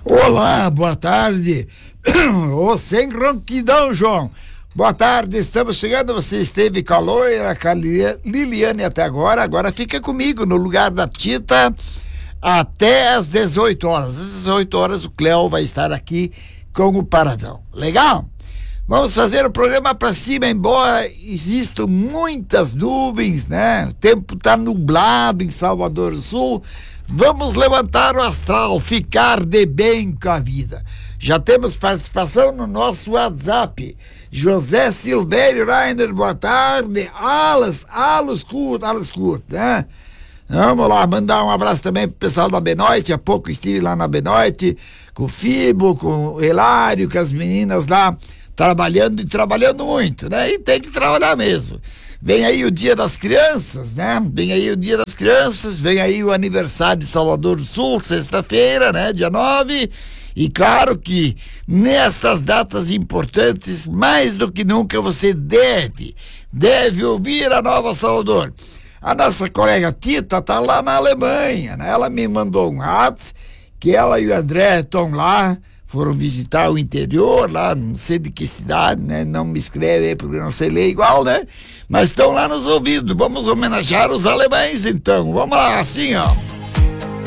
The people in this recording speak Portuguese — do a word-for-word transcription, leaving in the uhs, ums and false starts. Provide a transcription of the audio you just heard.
Olá, boa tarde. Ô, sem ronquidão, João. Boa tarde, estamos chegando. Você esteve com a loira, com a Liliane até agora. Agora fica comigo no lugar da Tita até às dezoito horas. Às dezoito horas o Cléo vai estar aqui com o Paradão. Legal? Vamos fazer o programa para cima, embora existam muitas nuvens, né? O tempo está nublado em Salvador do Sul. Vamos levantar o astral, ficar de bem com a vida. Já temos participação no nosso WhatsApp. José Silvério Rainer, boa tarde. Alas, alas curto, alas curto, né? Vamos lá, mandar um abraço também pro pessoal da Benoite. Há pouco estive lá na Benoite, com o Fibo, com o Hilário, com as meninas lá, trabalhando e trabalhando muito, né? E tem que trabalhar mesmo. Vem aí o Dia das Crianças, né? Vem aí o Dia das Crianças, vem aí o aniversário de Salvador do Sul, sexta-feira, né? Dia nove. E claro que nessas datas importantes, mais do que nunca, você deve, deve ouvir a Nova Salvador. A nossa colega Tita tá lá na Alemanha, né? Ela me mandou um WhatsApp que ela e o André estão lá, foram visitar o interior, lá, não sei de que cidade, né? Não me escreve aí, porque eu não sei ler igual, né? Mas estão lá nos ouvindo. Vamos homenagear os alemães, então. Vamos lá, assim, ó.